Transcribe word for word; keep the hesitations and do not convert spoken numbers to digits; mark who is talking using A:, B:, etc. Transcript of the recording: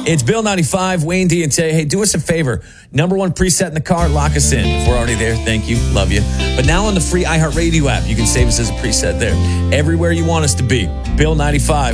A: It's Bill ninety-five, Wayne D and Tay. Hey, do us a favor. Number one preset in the car, lock us in. If we're already there, thank you. Love you. But now on the free iHeartRadio app, you can save us as a preset there. Everywhere you want us to be. Bill ninety-five.